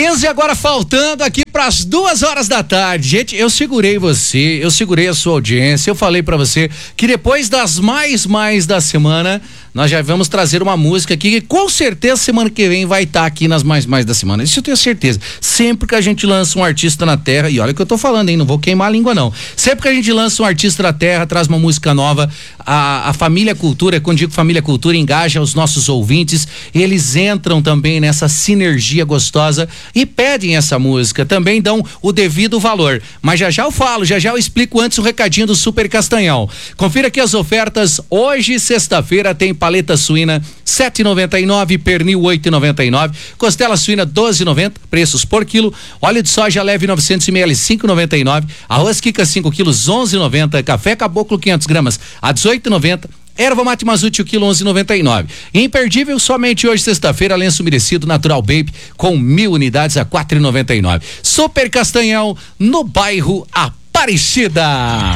15 agora faltando aqui para as 2h da tarde. Gente, eu segurei você, eu segurei a sua audiência, eu falei para você que depois das mais da semana, nós já vamos trazer uma música aqui que com certeza semana que vem vai estar aqui nas mais da semana. Isso eu tenho certeza. Sempre que a gente lança um artista na terra, e olha o que eu tô falando, hein, não vou queimar a língua não. Sempre que a gente lança um artista na terra, traz uma música nova, a Família Cultura, quando digo Família Cultura, engaja os nossos ouvintes, eles entram também nessa sinergia gostosa e pedem essa música, também dão o devido valor. Mas já eu falo, já eu explico antes o recadinho do Super Castanhal. Confira aqui as ofertas. Hoje, sexta-feira, tem paleta suína 7,99, pernil 8,99, costela suína 12,90, preços por quilo, óleo de soja leve 900 ml 5,99, arroz Kika 5 quilos 11,90, café Caboclo 500 gramas a 18,90, erva mate Mazute o quilo 11,99. Imperdível somente hoje, sexta-feira, lenço umedecido Natural Baby com 1.000 unidades a 4,99. Super Castanhal no bairro Aparecida.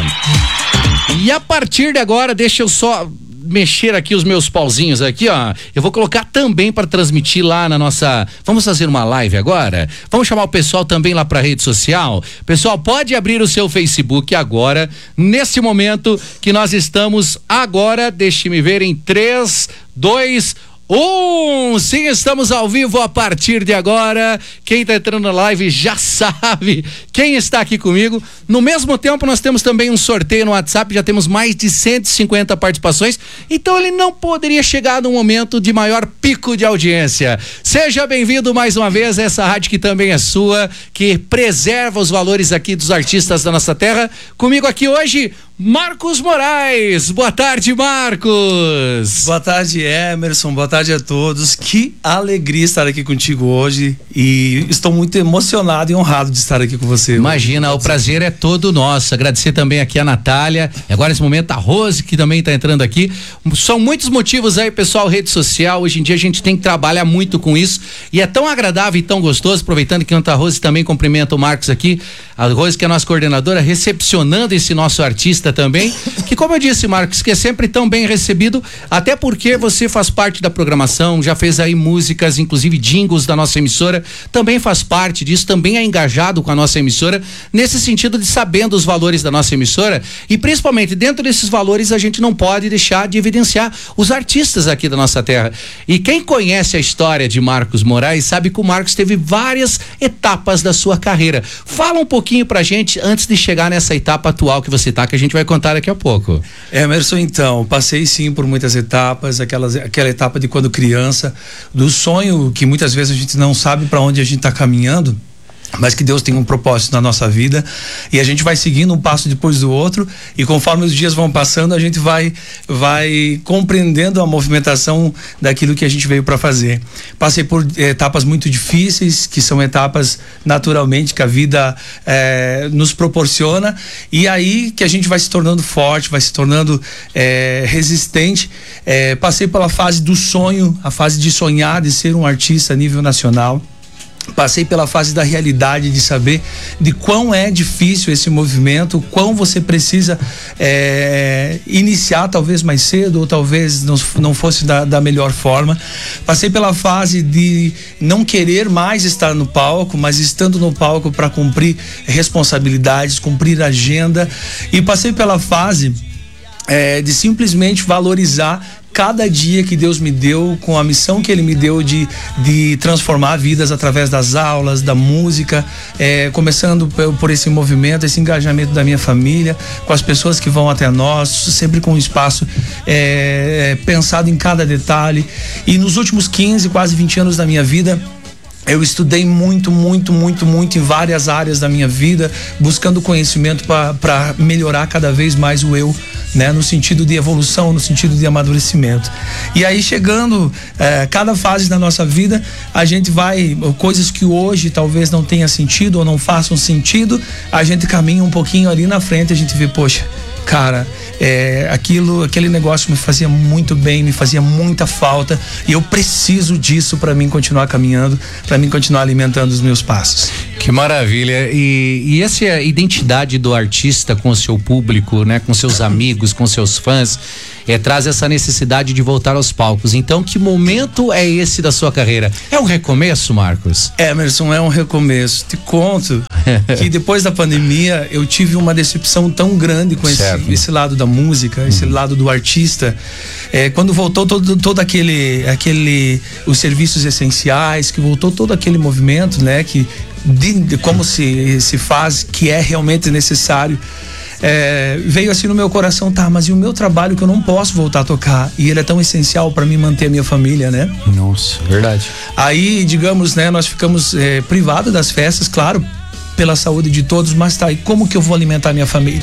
E a partir de agora, deixa eu só mexer aqui os meus pauzinhos aqui, ó. Eu vou colocar também para transmitir lá na nossa. Vamos fazer uma live agora? Vamos chamar o pessoal também lá para rede social. Pessoal, pode abrir o seu Facebook agora, nesse momento que nós estamos agora. Deixe-me ver em 3, 2, 1. Sim, estamos ao vivo a partir de agora. Quem está entrando na live já sabe quem está aqui comigo. No mesmo tempo, nós temos também um sorteio no WhatsApp, já temos mais de 150 participações, então ele não poderia chegar num momento de maior pico de audiência. Seja bem-vindo mais uma vez a essa rádio que também é sua, que preserva os valores aqui dos artistas da nossa terra. Comigo aqui hoje, Marcos Moraes. Boa tarde, Marcos. Boa tarde, Emerson. Boa tarde a todos. Que alegria estar aqui contigo hoje e estou muito emocionado e honrado de estar aqui com você. Imagina, o prazer é todo nosso. Agradecer também aqui a Natália, agora nesse momento a Rose, que também está entrando aqui. São muitos motivos aí, pessoal, rede social. Hoje em dia a gente tem que trabalhar muito com isso e é tão agradável e tão gostoso, aproveitando que a Rose também cumprimenta o Marcos aqui, a Rose que é a nossa coordenadora, recepcionando esse nosso artista também, que como eu disse, Marcos, que é sempre tão bem recebido, até porque você faz parte da programação, já fez aí músicas, inclusive jingles da nossa emissora, também faz parte disso, também é engajado com a nossa emissora, nesse sentido de sabendo os valores da nossa emissora e principalmente dentro desses valores a gente não pode deixar de evidenciar os artistas aqui da nossa terra. E quem conhece a história de Marcos Moraes sabe que o Marcos teve várias etapas da sua carreira. Fala um pouquinho pra gente antes de chegar nessa etapa atual que você tá, que a gente vai contar daqui a pouco. Emerson, então, passei sim por muitas etapas, aquela etapa de quando criança, do sonho que muitas vezes a gente não sabe para onde a gente está caminhando, mas que Deus tem um propósito na nossa vida e a gente vai seguindo um passo depois do outro e conforme os dias vão passando a gente vai compreendendo a movimentação daquilo que a gente veio para fazer. Passei por etapas muito difíceis, que são etapas naturalmente que a vida nos proporciona e aí que a gente vai se tornando forte, vai se tornando resistente. Passei pela fase do sonho, a fase de sonhar, de ser um artista a nível nacional. Passei pela fase da realidade, de saber de quão é difícil esse movimento, quão você precisa iniciar talvez mais cedo ou talvez não fosse da melhor forma. Passei pela fase de não querer mais estar no palco, mas estando no palco para cumprir responsabilidades, cumprir agenda, e passei pela fase de simplesmente valorizar cada dia que Deus me deu, com a missão que Ele me deu de transformar vidas através das aulas, da música, começando por esse movimento, esse engajamento da minha família, com as pessoas que vão até nós, sempre com um espaço pensado em cada detalhe. E nos últimos 15, quase 20 anos da minha vida, eu estudei muito em várias áreas da minha vida, buscando conhecimento para melhorar cada vez mais o eu, né? No sentido de evolução, no sentido de amadurecimento. E aí chegando cada fase da nossa vida, a gente vai, coisas que hoje talvez não tenha sentido ou não façam sentido, a gente caminha um pouquinho ali na frente, a gente vê, poxa, cara, aquele negócio me fazia muito bem, me fazia muita falta e eu preciso disso para mim continuar caminhando, para mim continuar alimentando os meus passos. Que maravilha. E essa é a identidade do artista com o seu público, né? Com seus amigos, com seus fãs, traz essa necessidade de voltar aos palcos. Então, que momento é esse da sua carreira? É um recomeço, Marcos? Emerson, é um recomeço. Te conto que depois da pandemia eu tive uma decepção tão grande com esse lado da música, esse lado do artista. Quando voltou todo aquele os serviços essenciais, que voltou todo aquele movimento, né? Que de como se faz, que é realmente necessário. Veio assim no meu coração, tá, mas e o meu trabalho que eu não posso voltar a tocar, e ele é tão essencial para mim manter a minha família, né? Nossa, verdade. Aí, digamos, né, nós ficamos privados das festas, claro, pela saúde de todos, mas tá, e como que eu vou alimentar a minha família?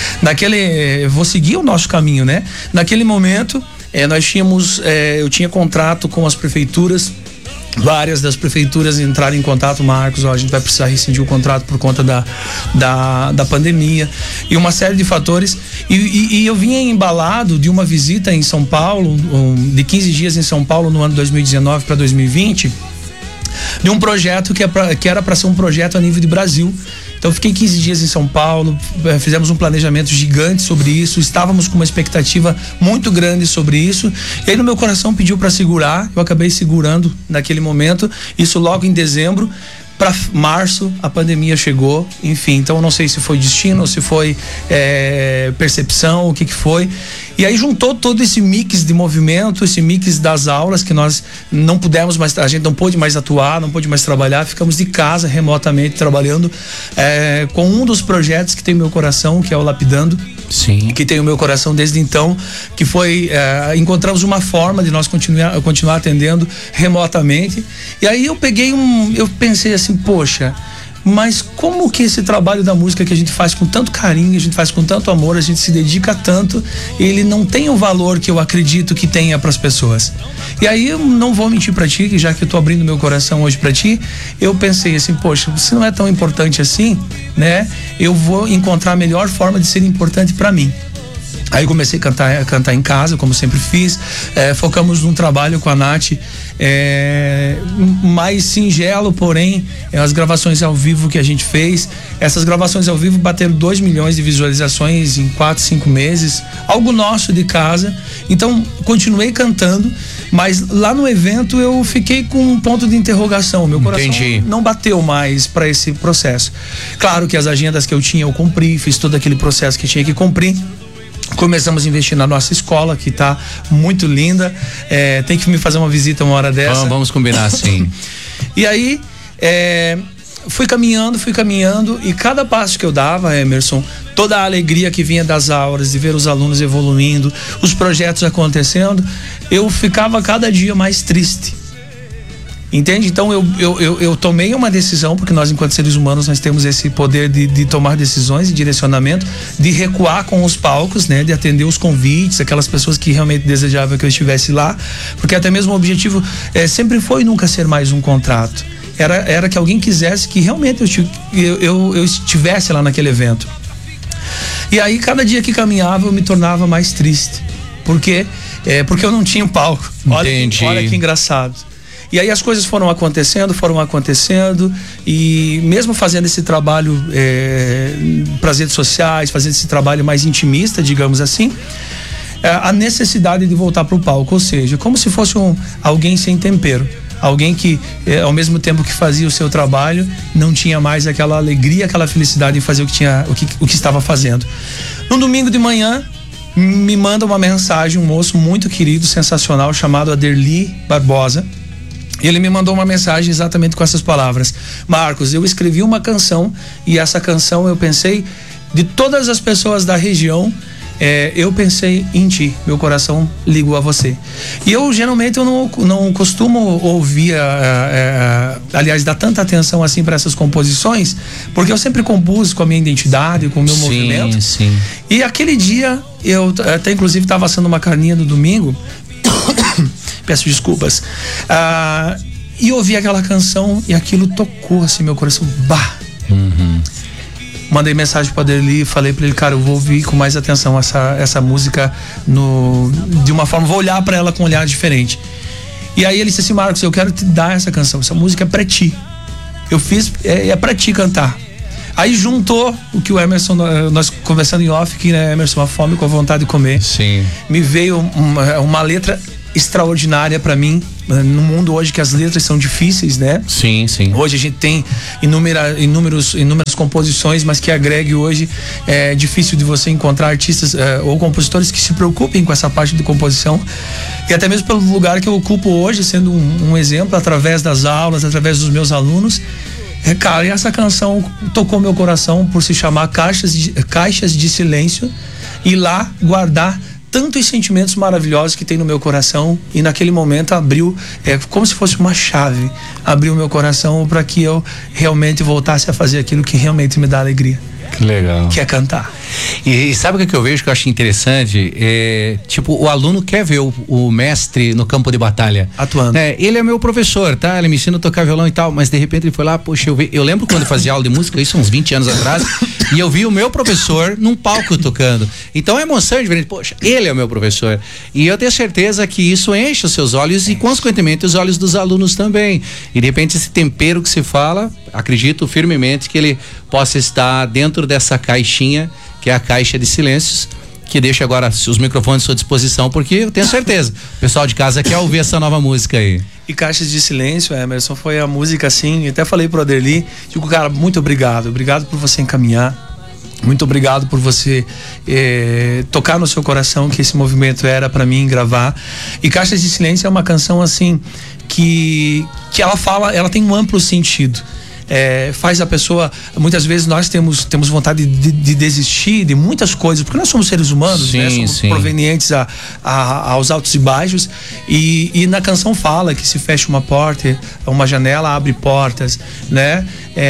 Vou seguir o nosso caminho, né? Naquele momento, nós tínhamos, eu tinha contrato com as prefeituras. Várias das prefeituras entraram em contato, Marcos, a gente vai precisar rescindir o contrato por conta da pandemia e uma série de fatores, e eu vinha embalado de uma visita em São Paulo, de 15 dias em São Paulo no ano 2019 para 2020, de um projeto que era para ser um projeto a nível de Brasil. Então eu fiquei 15 dias em São Paulo, fizemos um planejamento gigante sobre isso, estávamos com uma expectativa muito grande sobre isso, e aí no meu coração pediu para segurar, eu acabei segurando naquele momento, isso logo em dezembro. Para março a pandemia chegou, enfim, então eu não sei se foi destino ou se foi percepção, o que foi. E aí juntou todo esse mix de movimento, esse mix das aulas que nós não pudemos mais, a gente não pôde mais atuar, não pôde mais trabalhar, ficamos de casa remotamente trabalhando com um dos projetos que tem meu coração, que é o Lapidando. Sim. Que tem o meu coração desde então, que foi encontramos uma forma de nós continuar atendendo remotamente. E aí eu pensei assim, poxa, mas como que esse trabalho da música que a gente faz com tanto carinho, a gente faz com tanto amor, a gente se dedica tanto, ele não tem o valor que eu acredito que tenha para as pessoas. E aí eu não vou mentir para ti, que já que eu tô abrindo meu coração hoje para ti, eu pensei assim, poxa, se não é tão importante assim, né? Eu vou encontrar a melhor forma de ser importante para mim. Aí comecei a cantar em casa, como sempre fiz. Focamos num trabalho com a Nath mais singelo, porém as gravações ao vivo que a gente fez, essas gravações ao vivo bateram 2 milhões de visualizações em 4, 5 meses, algo nosso de casa. Então continuei cantando, mas lá no evento eu fiquei com um ponto de interrogação, meu coração não bateu mais para esse processo. Claro que as agendas que eu tinha eu cumpri, fiz todo aquele processo que tinha que cumprir. Começamos a investir na nossa escola, que tá muito linda. Tem que me fazer uma visita uma hora dessa. Vamos combinar, sim. E aí, fui caminhando, e cada passo que eu dava, Emerson, toda a alegria que vinha das aulas, de ver os alunos evoluindo, os projetos acontecendo, eu ficava cada dia mais triste. Entende? Então eu tomei uma decisão, porque nós, enquanto seres humanos, nós temos esse poder de tomar decisões e direcionamento, de recuar com os palcos, né? De atender os convites, aquelas pessoas que realmente desejavam que eu estivesse lá, porque até mesmo o objetivo sempre foi nunca ser mais um contrato. Era que alguém quisesse que realmente eu estivesse lá naquele evento. E aí, cada dia que caminhava, eu me tornava mais triste. Por quê? Porque eu não tinha um palco. Olha que engraçado. E aí as coisas foram acontecendo, e mesmo fazendo esse trabalho para as redes sociais, fazendo esse trabalho mais intimista, digamos assim, a necessidade de voltar para o palco, ou seja, como se fosse alguém sem tempero, alguém que ao mesmo tempo que fazia o seu trabalho, não tinha mais aquela alegria, aquela felicidade em fazer o que estava fazendo. No domingo de manhã, me manda uma mensagem um moço muito querido, sensacional, chamado Aderli Barbosa. E ele me mandou uma mensagem exatamente com essas palavras: Marcos, eu escrevi uma canção, e essa canção eu pensei, de todas as pessoas da região, eu pensei em ti, meu coração ligou a você. E eu geralmente não costumo ouvir, aliás, dar tanta atenção assim para essas composições, porque eu sempre compus com a minha identidade, com o meu movimento. Sim. E aquele dia, eu até inclusive estava assando uma carninha no domingo, peço desculpas, e ouvi aquela canção, e aquilo tocou assim meu coração. Mandei mensagem para ele, falei para ele, cara, eu vou ouvir com mais atenção essa música de uma forma, vou olhar para ela com um olhar diferente. E aí ele disse assim: Marcos, eu quero te dar essa canção, essa música é para ti. eu fiz é pra ti cantar. Aí juntou o que o Emerson, nós conversando em off, que né, Emerson, a fome com a vontade de comer. Sim. Me veio uma letra extraordinária pra mim, no mundo hoje que as letras são difíceis, né? Sim, sim. Hoje a gente tem inúmeras composições, mas que agregue hoje é difícil de você encontrar artistas ou compositores que se preocupem com essa parte de composição. E até mesmo pelo lugar que eu ocupo hoje, sendo um exemplo, através das aulas, através dos meus alunos. Cara, e essa canção tocou meu coração por se chamar Caixas de Silêncio, e lá guardar tantos sentimentos maravilhosos que tem no meu coração, e naquele momento abriu, como se fosse uma chave, abriu meu coração para que eu realmente voltasse a fazer aquilo que realmente me dá alegria. Que legal. Que é cantar. E sabe o que eu vejo que eu acho interessante? Tipo, o aluno quer ver o mestre no campo de batalha. Atuando. Ele é meu professor, tá? Ele me ensina a tocar violão e tal, mas de repente ele foi lá, poxa, eu lembro quando eu fazia aula de música, isso uns 20 anos atrás, e eu vi o meu professor num palco tocando. Então é emoção diferente, poxa, ele é o meu professor. E eu tenho certeza que isso enche os seus olhos e, consequentemente, os olhos dos alunos também. E de repente esse tempero que se fala, acredito firmemente que ele possa estar dentro dessa caixinha, que é a caixa de silêncios, que deixa agora os microfones à sua disposição, porque eu tenho certeza, o pessoal de casa quer ouvir essa nova música aí. E Caixas de Silêncio, Emerson, foi a música assim, até falei pro Aderli, digo, cara, muito obrigado por você encaminhar, muito obrigado por você tocar no seu coração que esse movimento era para mim gravar. E Caixas de Silêncio é uma canção assim que ela tem um amplo sentido. Faz a pessoa, muitas vezes nós temos vontade de desistir de muitas coisas, porque nós somos seres humanos, sim, né? Somos provenientes aos altos e baixos, e na canção fala que se fecha uma porta, uma janela abre portas, né?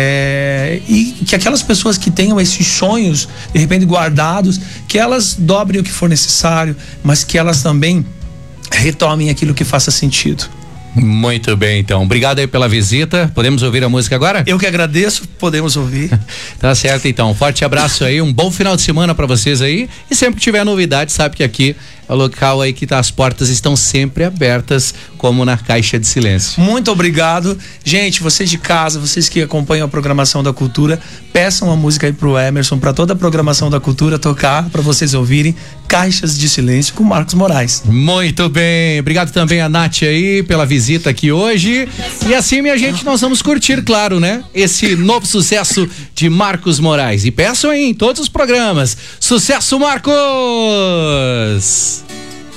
E que aquelas pessoas que tenham esses sonhos de repente guardados, que elas dobrem o que for necessário, mas que elas também retomem aquilo que faça sentido. Muito bem, então. Obrigado aí pela visita. Podemos ouvir a música agora? Eu que agradeço, podemos ouvir. Tá certo, então. Um forte abraço aí, um bom final de semana pra vocês aí. E sempre que tiver novidade, sabe que aqui é o local aí que as portas estão sempre abertas, como na Caixa de Silêncio. Muito obrigado. Gente, vocês de casa, vocês que acompanham a programação da cultura, peçam a música aí pro Emerson, pra toda a programação da cultura tocar, pra vocês ouvirem Caixas de Silêncio com Marcos Moraes. Muito bem. Obrigado também a Nath aí pela visita aqui hoje. E assim, minha gente, nós vamos curtir, claro, né? Esse novo sucesso de Marcos Moraes. E peçam aí em todos os programas. Sucesso, Marcos!